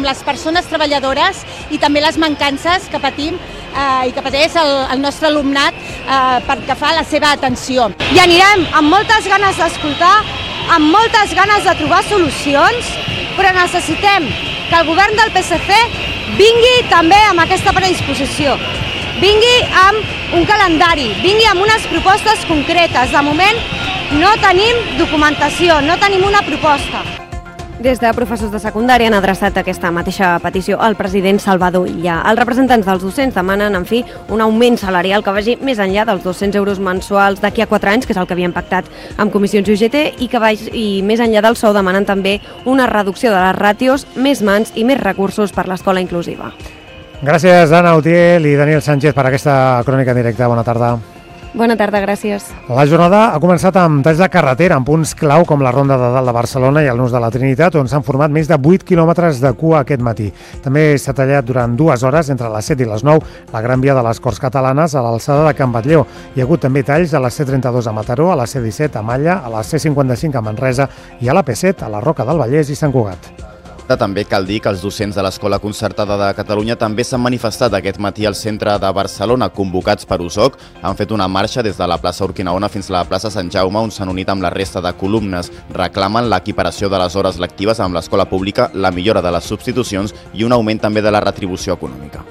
com les persones treballadores i també les mancances que patim i que pateix el nostre alumnat pel que fa a la seva atenció. I anirem amb moltes ganes d'escoltar, amb moltes ganes de trobar solucions, però necessitem que el govern del PSC vingui també amb aquesta predisposició, vingui amb un calendari, vingui amb unes propostes concretes. De moment no tenim documentació, no tenim una proposta. Des de professors de secundària han adreçat aquesta mateixa petició al president Salvador Illa. Els representants dels docents demanen, en fi, un augment salarial que vagi més enllà dels 200 euros mensuals d'aquí a 4 anys, que és el que havien pactat amb comissions i UGT, i més enllà del sou demanen també una reducció de les ràtios, més mans i més recursos per l'escola inclusiva. Gràcies, Anna Utiel i Daniel Sánchez, per aquesta crònica en directe. Bona tarda. Bona tarda, gràcies. La jornada ha començat amb talls de carretera en punts clau com la Ronda de Dalt de Barcelona i el Nus de la Trinitat, on s'han format més de 8 quilòmetres de cua aquest matí. També s'ha tallat durant 2 hores, entre les 7 i les 9, la Gran Via de les Corts Catalanes a l'alçada de Can Batlló. Hi ha hagut també talls a la C32 a Mataró, a la C17 a Malla, a la C55 a Manresa i a la P7 a la Roca del Vallès i Sant Cugat. També cal dir que els docents de l'Escola Concertada de Catalunya també s'han manifestat aquest matí al centre de Barcelona, convocats per USOC. Han fet una marxa des de la plaça Urquinaona fins a la plaça Sant Jaume, on s'han unit amb la resta de columnes. Reclamen l'equiparació de les hores lectives amb l'escola pública, la millora de les substitucions i un augment també de la retribució econòmica.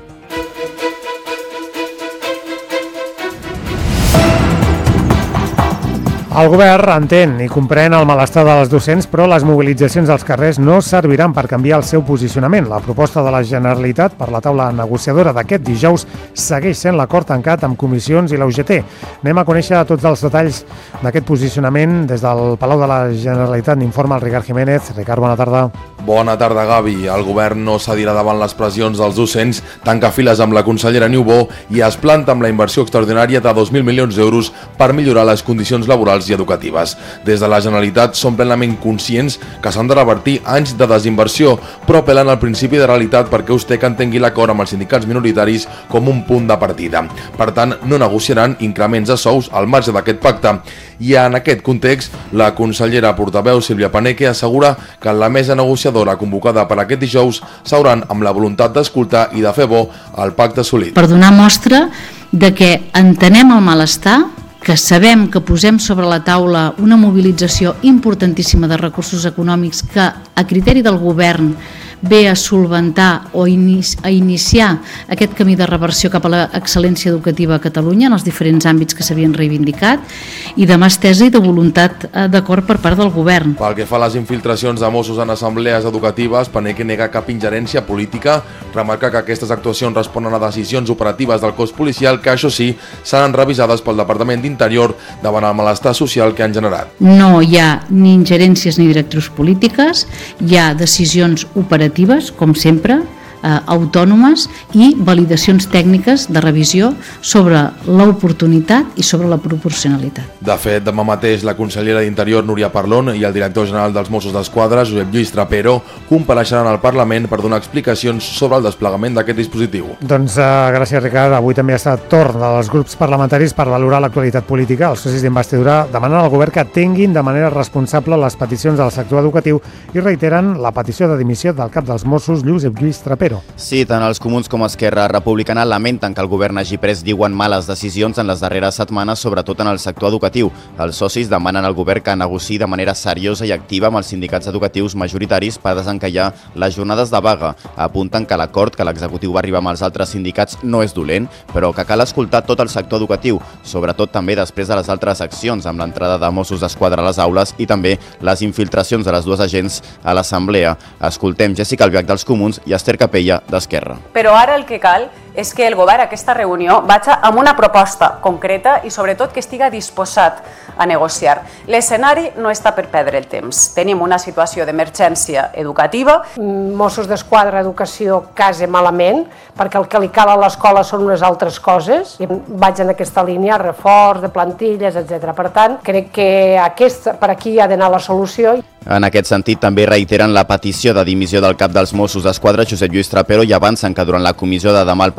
El govern entén i comprèn el malestar dels docents, però les mobilitzacions als carrers no serviran per canviar el seu posicionament. La proposta de la Generalitat per la taula negociadora d'aquest dijous segueix sent l'acord tancat amb comissions i la UGT. Anem a conèixer tots els detalls d'aquest posicionament des del Palau de la Generalitat. N'informa el Ricard Jiménez. Ricard, bona tarda. Bona tarda, Gavi. El govern no cedirà davant les pressions dels docents, tanca files amb la consellera Niubó i es planta amb la inversió extraordinària de 2.000 milions d'euros per millorar les condicions laborals i educatives. Des de la Generalitat són plenament conscients que s'han de revertir anys de desinversió, però apel·len al principi de realitat perquè USTEC entengui l'acord amb els sindicats minoritaris com un punt de partida. Per tant, no negociaran increments de sous al marge d'aquest pacte. I en aquest context, la consellera portaveu Sílvia Paneque assegura que en la mesa negociadora convocada per aquest dijous s'hauran amb la voluntat d'escoltar i de fer bo el pacte assolit. Per donar mostra de que entenem el malestar, que sabem que posem sobre la taula una mobilització importantíssima de recursos econòmics que a criteri del govern ve a solventar o a iniciar aquest camí de reversió cap a l'excel·lència educativa a Catalunya en els diferents àmbits que s'havien reivindicat i de mà estesa i de voluntat d'acord per part del govern. Pel que fa a les infiltracions de Mossos en assemblees educatives, Paneque nega cap ingerència política, remarca que aquestes actuacions responen a decisions operatives del cos policial que, això sí, seran revisades pel Departament d'Interior davant el malestar social que han generat. No hi ha ni ingerències ni directrius polítiques, hi ha decisions operatives, com sempre, autònomes i validacions tècniques de revisió sobre l'oportunitat i sobre la proporcionalitat. De fet, demà mateix la consellera d'Interior Núria Parlon i el director general dels Mossos d'Esquadra, Josep Lluís Trapero, compareixeran al Parlament per donar explicacions sobre el desplegament d'aquest dispositiu. Doncs gràcies, Ricard. Avui també ha estat torn dels grups parlamentaris per valorar l'actualitat política. Els socis d'investidura demanen al govern que atenguin de manera responsable les peticions del sector educatiu i reiteren la petició de dimissió del cap dels Mossos, Josep Lluís Trapero. Sí, tant els comuns com Esquerra Republicana lamenten que el govern hagi pres, diuen, males decisions en les darreres setmanes, sobretot en el sector educatiu. Els socis demanen al govern que negociï de manera seriosa i activa amb els sindicats educatius majoritaris per desencallar les jornades de vaga. Apunten que l'acord que l'executiu va arribar amb els altres sindicats no és dolent, però que cal escoltar tot el sector educatiu, sobretot també després de les altres accions, amb l'entrada de Mossos d'Esquadra a les aules i també les infiltracions de les dues agents a l'Assemblea. Escoltem Jessica Albiach dels Comuns i Esther Capella d'Esquerra. Però ara el que cal és que el govern a aquesta reunió vagi amb una proposta concreta i sobretot que estigui disposat a negociar. L'escenari no està per perdre el temps. Tenim una situació d'emergència educativa. Mossos d'Esquadra, educació, casa malament, perquè el que li cal a l'escola són unes altres coses. I vaig en aquesta línia, reforç de plantilles, etc. Per tant, crec que per aquí ha d'anar la solució. En aquest sentit, també reiteren la petició de dimissió del cap dels Mossos d'Esquadra, Josep Lluís Trapero, i avancen que durant la comissió de demà al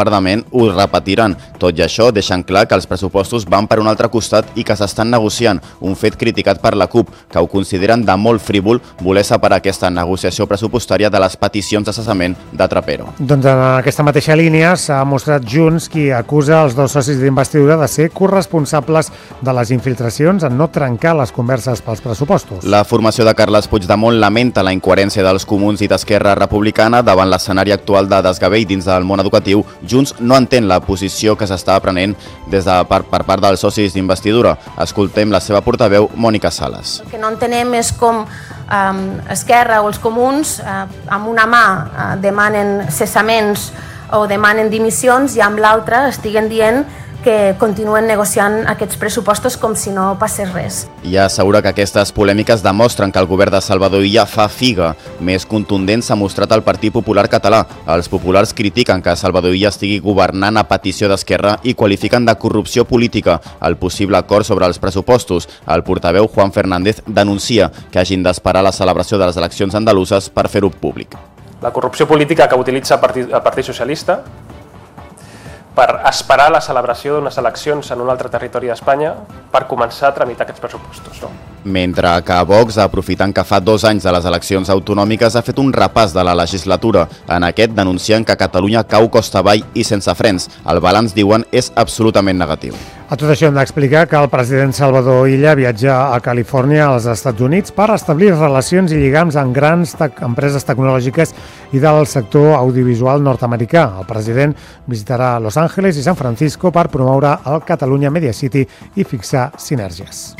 Departament ho repetiran. Tot i això, deixen clar que els pressupostos van per un altre costat i que s'estan negociant, un fet criticat per la CUP, que ho consideren de molt frívol voler separar aquesta negociació pressupostària de les peticions de cessament de Trapero. Doncs en aquesta mateixa línia s'ha mostrat Junts qui acusa els dos socis d'investidura de ser corresponsables de les infiltracions en no trencar les converses pels pressupostos. La formació de Carles Puigdemont lamenta la incoherència dels comuns i d'Esquerra Republicana davant l'escenari actual de desgavell dins del món educatiu. Junts no entén la posició que s'està prenent per part dels socis d'investidura. Escoltem la seva portaveu, Mònica Sales. El que no entenem és com Esquerra o els comuns amb una mà demanen cessaments o demanen dimissions i amb l'altra estiguen dient que continuen negociant aquests pressupostos com si no passés res. I assegura que aquestes polèmiques demostren que el govern de Salvador Illa fa figa. Més contundent s'ha mostrat el Partit Popular Català. Els populars critiquen que Salvador Illa estigui governant a petició d'Esquerra i qualifiquen de corrupció política el possible acord sobre els pressupostos. El portaveu Juan Fernández denuncia que hagin d'esperar la celebració de les eleccions andaluses per fer-ho públic. La corrupció política que utilitza el Partit Socialista per esperar la celebració d'unes eleccions en un altre territori d'Espanya per començar a tramitar aquests pressupostos. Mentre que Vox, aprofitant que fa 2 anys de les eleccions autonòmiques, ha fet un repàs de la legislatura. En aquest denuncien que Catalunya cau costa avall i sense frens. El balanç, diuen, és absolutament negatiu. A tot això hem d'explicar que el president Salvador Illa viatja a Califòrnia, als Estats Units, per establir relacions i lligams amb grans empreses tecnològiques i del sector audiovisual nord-americà. El president visitarà Los Angeles i San Francisco per promoure el Catalunya Media City i fixar sinergies.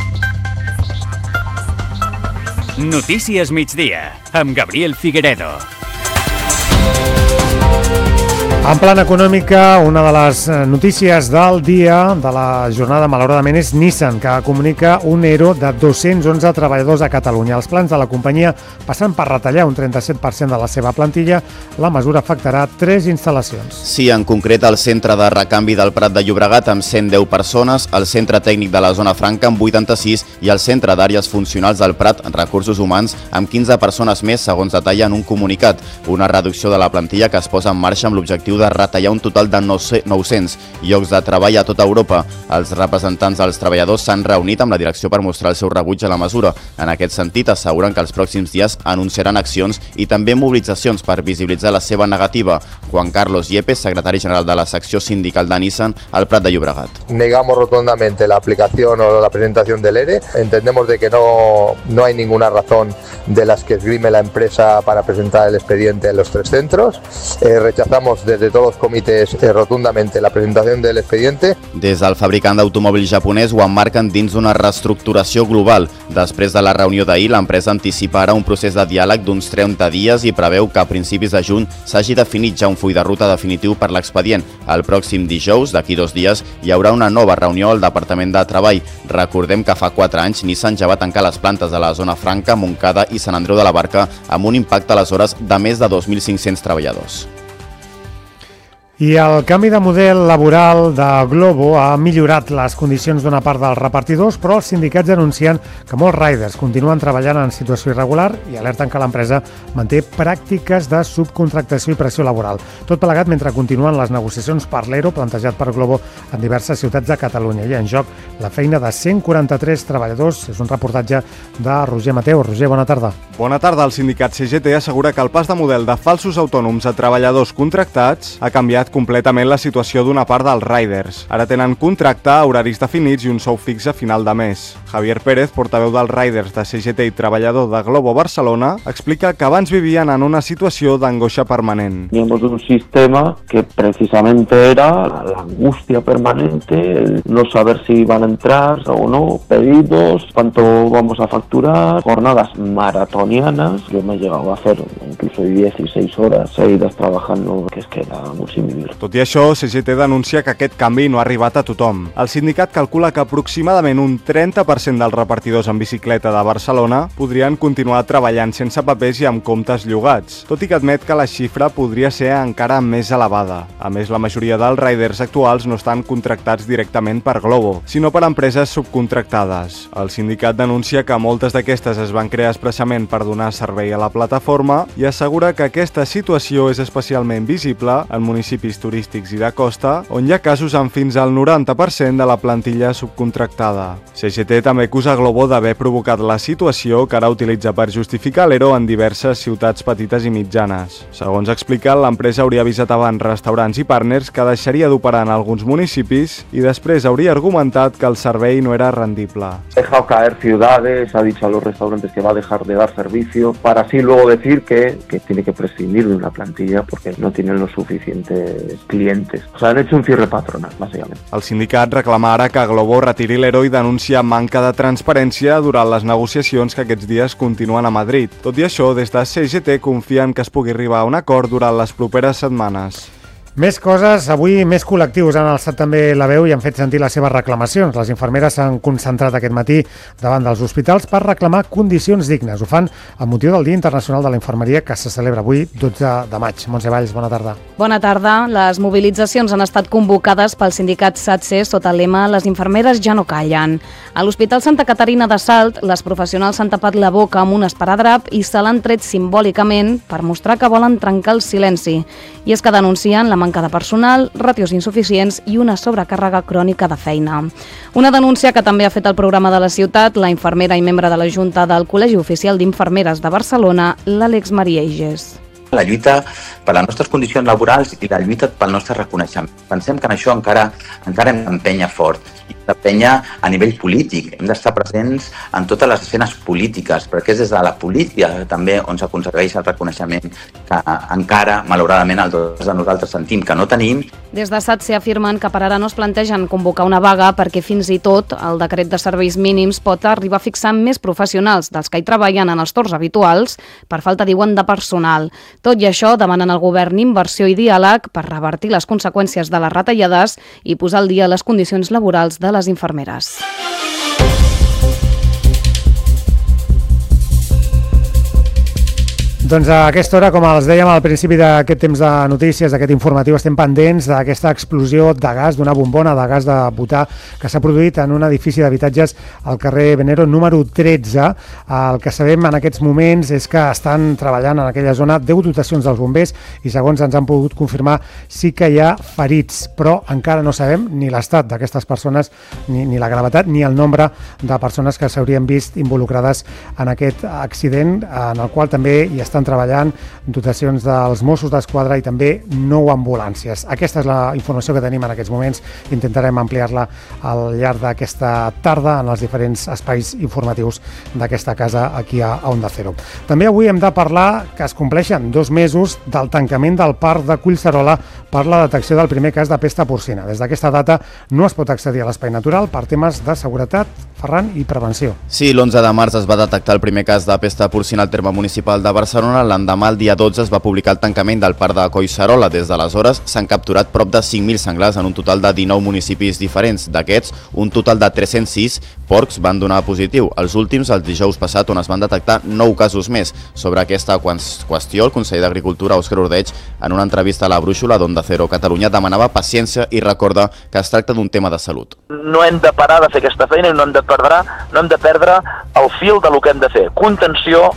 Notícies migdia, amb Gabriel Figueredo. En plan econòmica, una de les notícies del dia, de la jornada, malauradament, és Nissan, que comunica un ERO de 211 treballadors a Catalunya. Els plans de la companyia passen per retallar un 37% de la seva plantilla. La mesura afectarà 3 instal·lacions. Sí, en concret, el centre de recanvi del Prat de Llobregat amb 110 persones, el centre tècnic de la Zona Franca amb 86 i el centre d'àrees funcionals del Prat, recursos humans, amb 15 persones més, segons detalla en un comunicat. Una reducció de la plantilla que es posa en marxa amb l'objectiu de retallar un total de 900 llocs de treball a tota Europa. Els representants dels treballadors s'han reunit amb la direcció per mostrar el seu rebuig a la mesura. En aquest sentit, asseguren que els pròxims dies anunciaran accions i també mobilitzacions per visibilitzar la seva negativa. Juan Carlos Yepes, secretari general de la secció sindical de Nissan al Prat de Llobregat. Negamos rotundamente la aplicación o la presentación del ERE. Entendemos de que no hay ninguna razón de las que esgrime la empresa para presentar el expediente en los 3 centros. Rechazamos desde todos los comités rotundamente la presentación del expediente. Des del fabricant d'automòbils japonès ho emmarquen dins d'una reestructuració global. Després de la reunió d'ahir, l'empresa anticipa ara un procés de diàleg d'uns 30 dies i preveu que a principis de juny s'hagi definit ja un full de ruta definitiu per l'expedient. El pròxim dijous, d'aquí 2 dies, hi haurà una nova reunió al Departament de Treball. Recordem que fa 4 anys Nissan ja va tancar les plantes de la Zona Franca, Montcada i Sant Andreu de la Barca amb un impacte aleshores de més de 2.500 treballadors. I el canvi de model laboral de Glovo ha millorat les condicions d'una part dels repartidors, però els sindicats denuncien que molts riders continuen treballant en situació irregular i alerten que l'empresa manté pràctiques de subcontractació i pressió laboral. Tot plegat mentre continuen les negociacions per l'ERO plantejat per Glovo en diverses ciutats de Catalunya. Hi ha en joc la feina de 143 treballadors. És un reportatge de Roger Mateu. Roger, bona tarda. Bona tarda. El sindicat CGT assegura que el pas de model de falsos autònoms a treballadors contractats ha canviat completament la situació d'una part dels riders. Ara tenen contracte, horaris definits i un sou fix a final de mes. Javier Pérez, portaveu dels riders de CGT i treballador de Glovo Barcelona, explica que abans vivien en una situació d'angoixa permanent. Teníamos un sistema que precisamente era la angustia permanente, el no saber si van a entrar o no, pedidos, cuánto vamos a facturar, jornadas maratonianas. Yo me he llegado a hacer incluso 16 horas seguidas trabajando, que es que era muy similar. Tot i això, CGT denuncia que aquest canvi no ha arribat a tothom. El sindicat calcula que aproximadament un 30% dels repartidors en bicicleta de Barcelona podrien continuar treballant sense papers i amb comptes llogats, tot i que admet que la xifra podria ser encara més elevada. A més, la majoria dels riders actuals no estan contractats directament per Glovo, sinó per empreses subcontractades. El sindicat denuncia que moltes d'aquestes es van crear expressament per donar servei a la plataforma i assegura que aquesta situació és especialment visible en municipis municipis turístics i de costa, on hi ha casos amb fins al 90% de la plantilla subcontractada. CGT també acusa Glovo d'haver provocat la situació que ara utilitza per justificar l'ERO en diverses ciutats petites i mitjanes. Segons explica, l'empresa hauria avisat abans restaurants i partners que deixaria d'operar en alguns municipis i després hauria argumentat que el servei no era rendible. Ha dejado caer ciudades, ha dicho a los restaurantes que va a dejar de dar servicio, para así luego decir que tiene que prescindir de una plantilla porque no tienen los suficientes clientes. O sea, han hecho un cierre patronal, básicamente. El sindicat reclama ara que Glovo retiri l'ERO i denuncia manca de transparència durant les negociacions que aquests dies continuen a Madrid. Tot i això, des de CGT confien que es pugui arribar a un acord durant les properes setmanes. Més coses, avui més col·lectius han alçat també la veu i han fet sentir les seves reclamacions. Les infermeres s'han concentrat aquest matí davant dels hospitals per reclamar condicions dignes. Ho fan amb motiu del Dia Internacional de la Infermeria que se celebra avui, 12 de maig. Montse Valls, bona tarda. Bona tarda. Les mobilitzacions han estat convocades pel sindicat SATSE sota el lema «Les infermeres ja no callen». A l'Hospital Santa Caterina de Salt, les professionals s'han tapat la boca amb un esparadrap i se l'han tret simbòlicament per mostrar que volen trencar el silenci. I és que denuncien la manca de personal, ràtios insuficients i una sobrecàrrega crònica de feina. Una denúncia que també ha fet el programa de la ciutat la infermera i membre de la Junta del Col·legi Oficial d'Infermeres de Barcelona, l'Àlex Marieiges. La lluita per les nostres condicions laborals i la lluita pel nostre reconeixement. Pensem que en això encara hem d'empènyer fort. I d'empènyer a nivell polític. Hem d'estar presents en totes les escenes polítiques, perquè és des de la política també on s'aconsegueix el reconeixement que encara, malauradament, els de nosaltres sentim que no tenim. Des de SATSE afirmen que per ara no es plantegen convocar una vaga perquè fins i tot el decret de serveis mínims pot arribar a fixar més professionals dels que hi treballen en els torns habituals per falta, diuen, de personal. Tot i això, demanen al govern inversió i diàleg per revertir les conseqüències de les retallades i posar al dia les condicions laborals de les infermeres. Doncs a aquesta hora, com els dèiem al principi d'aquest temps de notícies, d'aquest informatiu, estem pendents d'aquesta explosió de gas, d'una bombona de gas de butà que s'ha produït en un edifici d'habitatges al carrer Venero número 13. El que sabem en aquests moments és que estan treballant en aquella zona 10 dotacions dels bombers i segons ens han pogut confirmar sí que hi ha ferits, però encara no sabem ni l'estat d'aquestes persones, ni la gravetat, ni el nombre de persones que s'haurien vist involucrades en aquest accident, en el qual també hi estan treballant dotacions dels Mossos d'Esquadra i també 9 ambulàncies. Aquesta és la informació que tenim en aquests moments. Intentarem ampliar-la al llarg d'aquesta tarda en els diferents espais informatius d'aquesta casa aquí a Onda Cero. També avui hem de parlar que es compleixen 2 mesos del tancament del parc de Collserola per la detecció del primer cas de pesta porcina. Des d'aquesta data no es pot accedir a l'espai natural per temes de seguretat, Ferran, i prevenció. Sí, l'11 de març es va detectar el primer cas de pesta porcina al terme municipal de Barcelona. L'endemà, el dia 12, es va publicar el tancament del parc de Collserola. Des d'aleshores s'han capturat prop de 5.000 senglars en un total de 19 municipis diferents. D'aquests, un total de 306 porcs van donar positiu. Els últims, el dijous passat, on es van detectar 9 casos més. Sobre aquesta qüestió, el conseller d'Agricultura, Òscar Ordeig, en una entrevista a la Brúixola d'Onda Cero Catalunya, demanava paciència i recorda que es tracta d'un tema de salut. No hem de parar de fer aquesta feina i no hem de perdre el fil del que hem de fer. Contenció,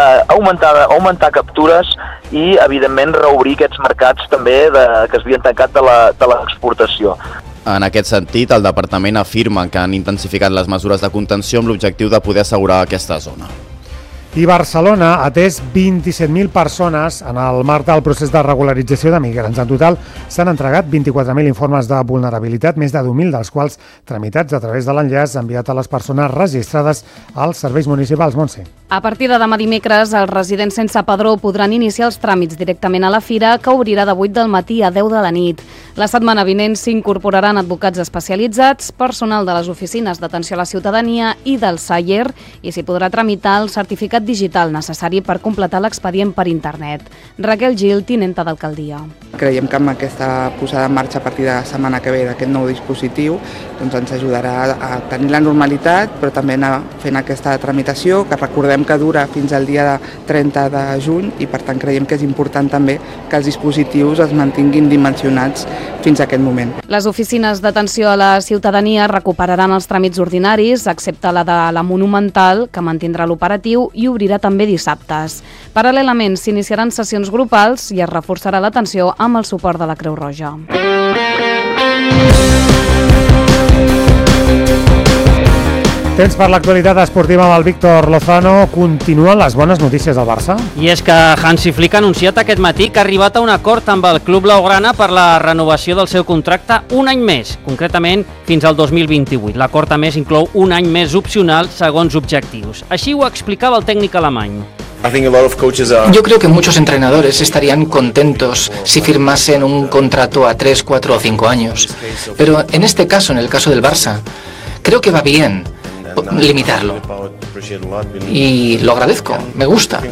augmentar captures i, evidentment, reobrir aquests mercats també que es havien tancat de l'exportació. En aquest sentit, el departament afirma que han intensificat les mesures de contenció amb l'objectiu de poder assegurar aquesta zona. I Barcelona ha atès 27.000 persones en el marc del procés de regularització de migrants. En total s'han entregat 24.000 informes de vulnerabilitat, més de 10.000 dels quals tramitats a través de l'enllaç enviat a les persones registrades als serveis municipals. Montse. A partir de demà dimecres, els residents sense padró podran iniciar els tràmits directament a la fira, que obrirà de 8 del matí a 10 de la nit. La setmana vinent s'incorporaran advocats especialitzats, personal de les oficines d'atenció a la ciutadania i del SAIER, i s'hi podrà tramitar el certificat digital necessari per completar l'expedient per internet. Raquel Gil, tinenta d'alcaldia. Creiem que amb aquesta posada en marxa a partir de la setmana que ve d'aquest nou dispositiu doncs ens ajudarà a tenir la normalitat, però també anar fent aquesta tramitació, que recordem sabem que dura fins al dia 30 de juny i per tant creiem que és important també que els dispositius es mantinguin dimensionats fins a aquest moment. Les oficines d'atenció a la ciutadania recuperaran els tràmits ordinaris, excepte la de la Monumental, que mantindrà l'operatiu i obrirà també dissabtes. Paral·lelament, s'iniciaran sessions grupals i es reforçarà l'atenció amb el suport de la Creu Roja. Temps per l'actualitat esportiva amb el Víctor Lozano. Continuen les bones notícies del Barça? I és que Hansi Flick ha anunciat aquest matí que ha arribat a un acord amb el club blaugrana per la renovació del seu contracte un any més, concretament fins al 2028. L'acord, a més, inclou un any més opcional segons objectius. Així ho explicava el tècnic alemany. Yo creo que muchos entrenadores estarían contentos si firmasen un contrato a 3, 4 o 5 años. Pero en este caso, en el caso del Barça, creo que va bien limitarlo. Y lo agradezco, me gusta.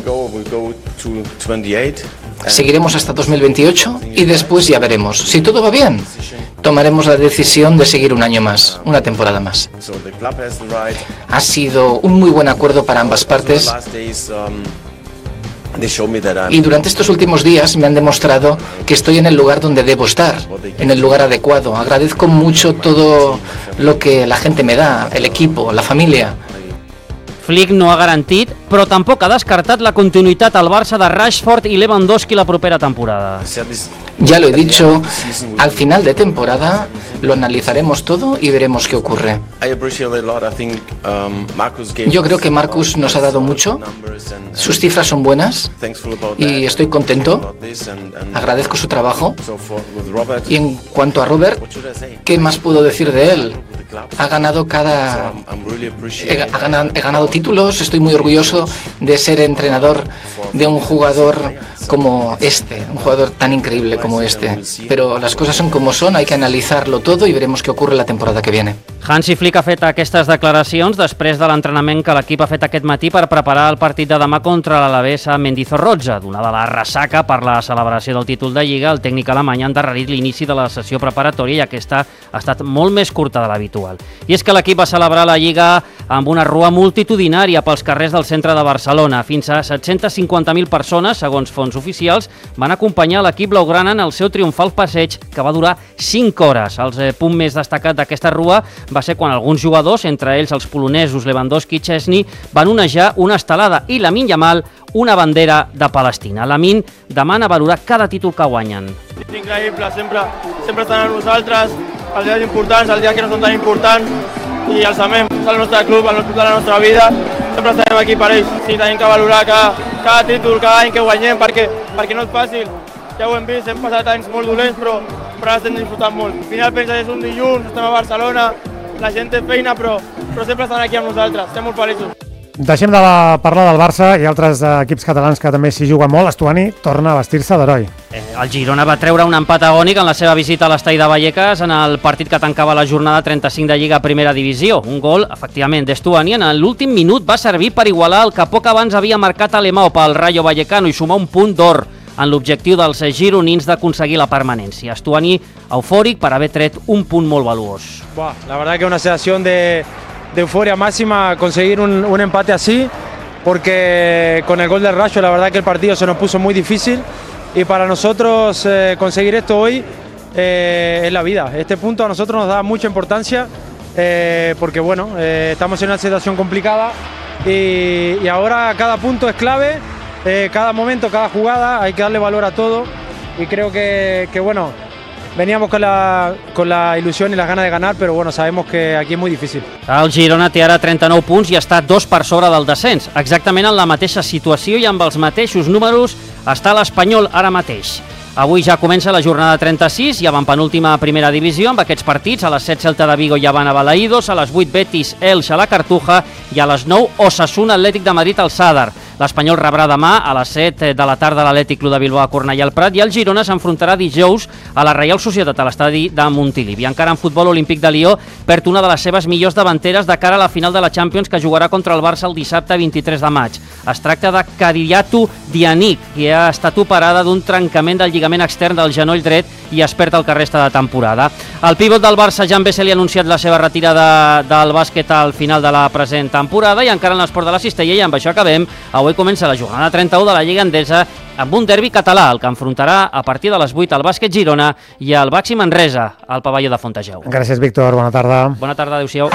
Seguiremos hasta 2028 y después ya veremos. Si todo va bien, tomaremos la decisión de seguir un año más, una temporada más. Ha sido un muy buen acuerdo para ambas partes. Y durante estos últimos días me han demostrado que estoy en el lugar donde debo estar, en el lugar adecuado. Agradezco mucho todo lo que la gente me da, el equipo, la familia. Flick no ha garantit, però tampoc ha descartat la continuïtat al Barça de Rashford i Lewandowski la propera temporada. Ya lo he dicho, al final de temporada lo analizaremos todo y veremos qué ocurre. Yo creo que Marcus nos ha dado mucho, sus cifras son buenas y estoy contento, agradezco su trabajo. Y en cuanto a Robert, ¿qué más puedo decir de él? He ganado títulos, estoy muy orgulloso de ser entrenador de un jugador como este, un jugador tan increíble como este. Pero las cosas son como son, hay que analizarlo todo y veremos qué ocurre la temporada que viene. Hansi Flick ha fet aquestes declaracions després de l'entrenament que l'equip ha fet aquest matí per preparar el partit de demà contra l'Alavés a Mendizorroza. Donada la ressaca per la celebració del títol de Lliga, el tècnic alemany ha endarrerit l'inici de la sessió preparatòria i aquesta ha estat molt més curta de l'habitual. I és que l'equip va celebrar la Lliga amb una rua multitudinària pels carrers del centre de Barcelona. Fins a 750.000 persones, segons fons oficials, van acompanyar l'equip blaugrana en el seu triomfal passeig que va durar 5 hores. El punt més destacat d'aquesta rua va ser quan alguns jugadors, entre ells els polonesos Lewandowski i Szczesny, van onejar una estelada i Lamine Yamal una bandera de Palestina. Lamine demana valorar cada títol que guanyen. És increïble, sempre estan amb nosaltres, els dies importants, els dies que no són tan importants, i els amem, és el nostre club, el club de la nostra vida, sempre estarem aquí per ells. Sí, tenim que valorar cada títol, cada any que guanyem, perquè no és fàcil. Ja ho hem vist, hem passat anys molt dolents, però ara estem disfrutant molt. Al final pensa que és un dilluns, estem a Barcelona, la gent té feina, però sempre estan aquí amb nosaltres, estem molt feliços. Deixem de parlar del Barça i altres equips catalans que també s'hi juguen molt. Estuani torna a vestir-se d'heroi. El Girona va treure un empat agònic en la seva visita a l'estadi de Vallecas en el partit que tancava la jornada 35 de Lliga a Primera Divisió. Un gol, efectivament, d'Estuani en l'últim minut va servir per igualar el que poc abans havia marcat Alemão pel Rayo Vallecano i sumar un punt d'or en l'objectiu dels gironins d'aconseguir la permanència. Estuani eufòric per haver tret un punt molt valuós. La verdad que una sensación de euforia máxima conseguir un empate así, porque con el gol del Rayo la verdad que el partido se nos puso muy difícil y para nosotros conseguir esto hoy es la vida. Este punto a nosotros nos da mucha importancia porque bueno, estamos en una situación complicada y ahora cada punto es clave, cada momento, cada jugada, hay que darle valor a todo y creo que bueno, veníamos con la ilusión y las ganas de ganar, però bueno, sabemos que aquí és molt difícil. El Girona té ara 39 punts i està 2 per sobre del descens. Exactament en la mateixa situació i amb els mateixos números està l'Espanyol ara mateix. Avui ja comença la jornada 36 i avantpenúltima primera divisió amb aquests partits. A les 7 Celta de Vigo i Habana Balaïdos, a les 8 Betis Elx a la Cartuja i a les 9 Osasuna Atlètic de Madrid al Sadar. L'Espanyol rebrà demà a les 7 de la tarda l'Atlètic Club de Bilbao a Cornellà al Prat i el Girona s'enfrontarà dijous a la Reial Societat a l'estadi de Montilivi. Encara en futbol, l'Olímpic de Lió perd una de les seves millors davanteres de cara a la final de la Champions que jugarà contra el Barça el dissabte 23 de maig. Es tracta de Kadriatu Dianic, que ha estat operada d'un trencament del lligament extern del genoll dret i es perd el que resta de temporada. El pivot del Barça, Jan Vesely, ha anunciat la seva retirada del bàsquet al final de la present temporada i encara en l'esport de la cistella, i amb això acabem. Avui comença la jornada 31 de la Lliga Endesa amb un derbi català, el que enfrontarà a partir de les 8 el bàsquet Girona i el Baxi Manresa al pavelló de Fontageu. Gràcies, Víctor. Bona tarda. Bona tarda, adéu-siau.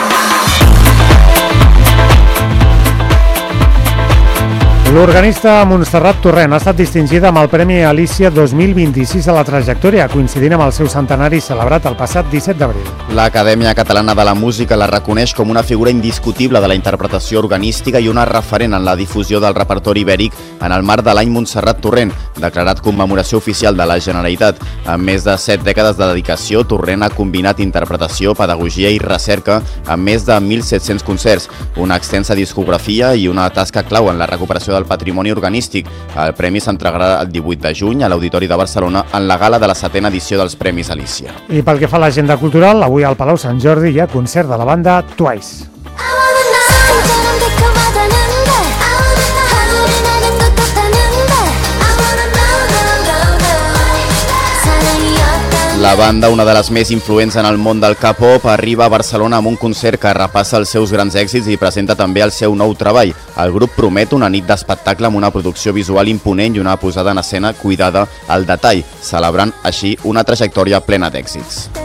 L'organista Montserrat Torrent ha estat distingida amb el Premi Alícia 2026 a la trajectòria, coincidint amb el seu centenari celebrat el passat 17 d'abril. L'Acadèmia Catalana de la Música la reconeix com una figura indiscutible de la interpretació organística i una referent en la difusió del repertori ibèric en el marc de l'any Montserrat Torrent, declarat commemoració oficial de la Generalitat. Amb més de 7 dècades de dedicació, Torrent ha combinat interpretació, pedagogia i recerca amb més de 1.700 concerts, una extensa discografia i una tasca clau en la recuperació del patrimoni organístic. El premi s'entregarà el 18 de juny a l'Auditori de Barcelona en la gala de la 7ª edició dels Premis Alícia. I pel que fa a l'agenda cultural, avui al Palau Sant Jordi hi ha concert de la banda Twice. La banda, una de les més influents en el món del K-pop, arriba a Barcelona amb un concert que repassa els seus grans èxits i presenta també el seu nou treball. El grup promet una nit d'espectacle amb una producció visual imponent i una posada en escena cuidada al detall, celebrant així una trajectòria plena d'èxits.